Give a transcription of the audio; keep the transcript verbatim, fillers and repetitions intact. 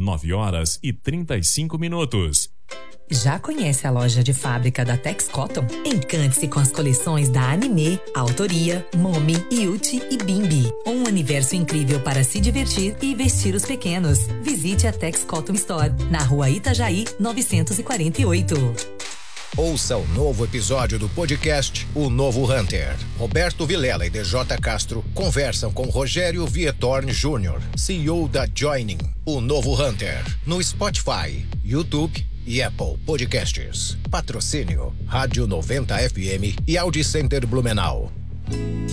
nove horas e trinta e cinco minutos. Já conhece a loja de fábrica da Tex Cotton? Encante-se com as coleções da Anime, Autoria, Momi, Yuti e Bimbi. Um universo incrível para se divertir e vestir os pequenos. Visite a Tex Cotton Store, na rua Itajaí, novecentos e quarenta e oito. Ouça o novo episódio do podcast O Novo Hunter. Roberto Vilela e D J Castro conversam com Rogério Vietorn Júnior, C E O da Joining, O Novo Hunter, no Spotify, YouTube e Apple Podcasts. Patrocínio Rádio noventa F M e Audi Center Blumenau.